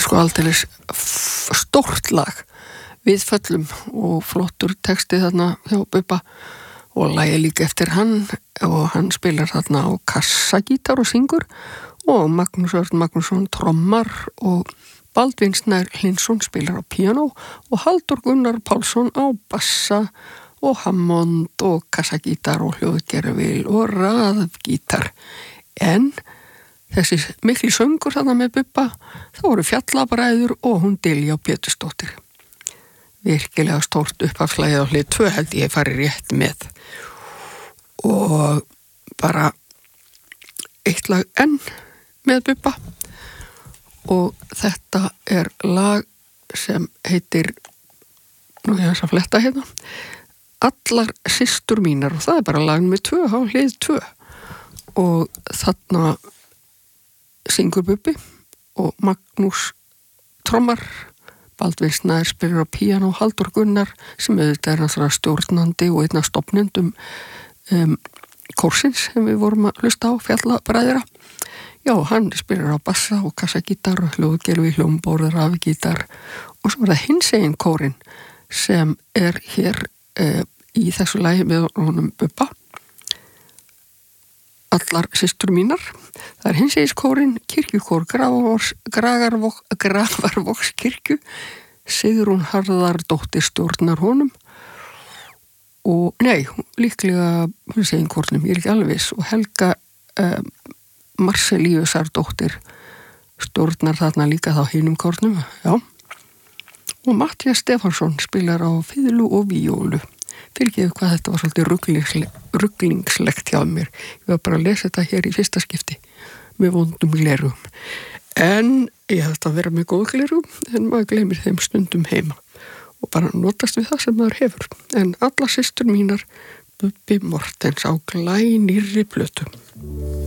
sko aldeilis stórt lag við föllum og flottur texti þarna hjá Bubba og lagið líka eftir hann og hann spilar þarna á kassagítar og syngur og Magnús Örn Magnússon trommar og Baldvin Snær Hlynsson spilar á píanó og Halldór Gunnar Pálsson á bassa og Hammond og kassagítar og hljóðgervil og raðgítar. En þessi mikli söngur þarna með Bubba, það voru Fjallabræður og hún Diljá Pétursdóttir. Virkilega stórt upphafslægið á hlið 2 held ég fari rétt með. Og bara eitt lag enn með Bubba og þetta er lag sem heitir, nú ég hans að fletta hérna, Allar systur mínar og það er bara lag með 2 á hlið 2 og þarna syngur Bubbi og Magnús trommar, Baldvin Snær spilar á píanó, Halldór Gunnar sem auðvitað er náttúrulega stjórnandi og einn af stofnendum kórsins sem við vorum að hlusta á, Fjallabræðra. Já, hann spilar á bassa og kassagítar og hljóðgervi, hljómborð, rafgítar og svo er það hinsegin kórinn sem er hér í þessu lagi með honum Bubba. Allar systur mínar. Það er hinsegiskórinn, kirkjukór Grafarvogskirkju, Sigrún Harðardóttir stjórnar honum og, líklega hinseginkórnum, ég er ekki alveg viss, og Helga Marselíusardóttir stjórnar þarna líka þá hinum kórnum, já. Og Matthías Stefánsson spilar á fiðlu og víólu. Fyrirgeðu hvað þetta var svolítið rugglingslegt hjá mér. Ég var bara að lesa þetta hér í fyrsta skipti með vondum glerugum. En ég hafði þetta að vera með góð glerugum en maður gleymir þeim stundum heima og bara notast við það sem maður hefur. En allar systur mínar Bubbi Mortens á glænýrri plötu.